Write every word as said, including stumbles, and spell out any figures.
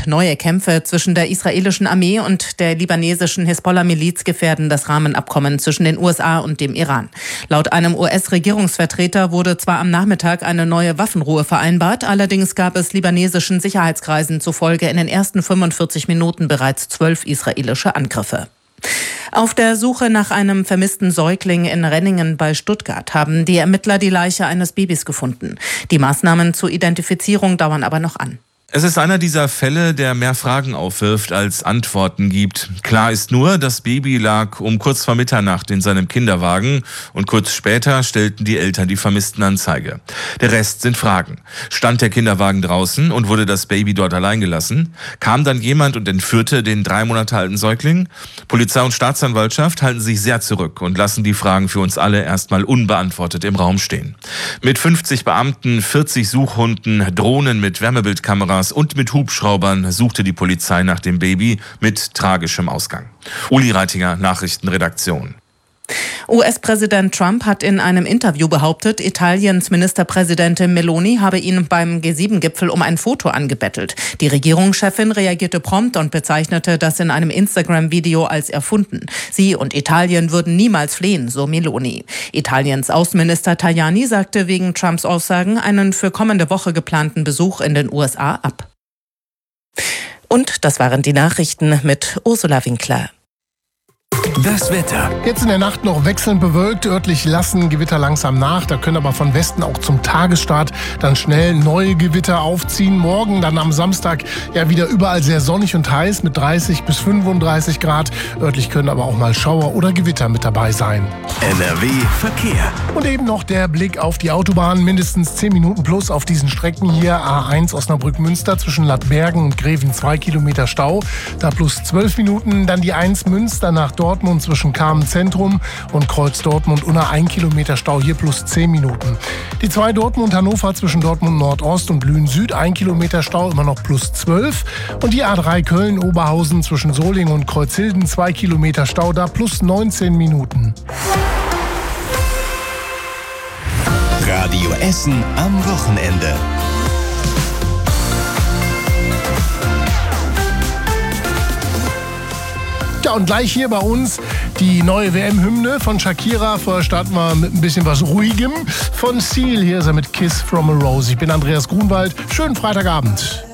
sagt, neue Kämpfe zwischen der israelischen Armee und der libanesischen Hisbollah-Miliz gefährden das Rahmenabkommen zwischen den U S A und dem Iran. Laut einem U S-Regierungsvertreter wurde zwar am Nachmittag eine neue Waffenruhe vereinbart, allerdings gab es libanesischen Sicherheitskreisen zufolge in den ersten fünfundvierzig Minuten bereits zwölf israelische Angriffe. Auf der Suche nach einem vermissten Säugling in Renningen bei Stuttgart haben die Ermittler die Leiche eines Babys gefunden. Die Maßnahmen zur Identifizierung dauern aber noch an. Es ist einer dieser Fälle, der mehr Fragen aufwirft als Antworten gibt. Klar ist nur, das Baby lag um kurz vor Mitternacht in seinem Kinderwagen und kurz später stellten die Eltern die Vermisstenanzeige. Der Rest sind Fragen. Stand der Kinderwagen draußen und wurde das Baby dort allein gelassen? Kam dann jemand und entführte den drei Monate alten Säugling? Polizei und Staatsanwaltschaft halten sich sehr zurück und lassen die Fragen für uns alle erstmal unbeantwortet im Raum stehen. Mit fünfzig Beamten, vierzig Suchhunden, Drohnen mit Wärmebildkameras und mit Hubschraubern suchte die Polizei nach dem Baby mit tragischem Ausgang. Uli Reitinger, Nachrichtenredaktion. U S-Präsident Trump hat in einem Interview behauptet, Italiens Ministerpräsidentin Meloni habe ihn beim G sieben Gipfel um ein Foto angebettelt. Die Regierungschefin reagierte prompt und bezeichnete das in einem Instagram-Video als erfunden. Sie und Italien würden niemals flehen, so Meloni. Italiens Außenminister Tajani sagte wegen Trumps Aussagen einen für kommende Woche geplanten Besuch in den U S A ab. Und das waren die Nachrichten mit Ursula Winkler. Das Wetter. Jetzt in der Nacht noch wechselnd bewölkt, örtlich lassen Gewitter langsam nach. Da können aber von Westen auch zum Tagesstart dann schnell neue Gewitter aufziehen. Morgen dann am Samstag ja wieder überall sehr sonnig und heiß mit dreißig bis fünfunddreißig Grad. Örtlich können aber auch mal Schauer oder Gewitter mit dabei sein. N R W Verkehr. Und eben noch der Blick auf die Autobahn. Mindestens zehn Minuten plus auf diesen Strecken hier. A eins Osnabrück-Münster zwischen Lattbergen und Greven zwei Kilometer Stau. Da plus zwölf Minuten. Dann die eins Münster nach Dortmund zwischen Kamen Zentrum und Kreuz Dortmund unter ein Kilometer Stau, hier plus zehn Minuten. Die zwei Dortmund Hannover zwischen Dortmund Nordost und Lünen Süd ein Kilometer Stau, immer noch plus zwölf. Und die A drei Köln Oberhausen zwischen Solingen und Kreuzhilden zwei Kilometer Stau, da plus neunzehn Minuten. Radio Essen am Wochenende. Ja, und gleich hier bei uns die neue W M-Hymne von Shakira. Vorher starten wir mit ein bisschen was Ruhigem von Seal. Hier ist er mit Kiss from a Rose. Ich bin Andreas Grunwald. Schönen Freitagabend.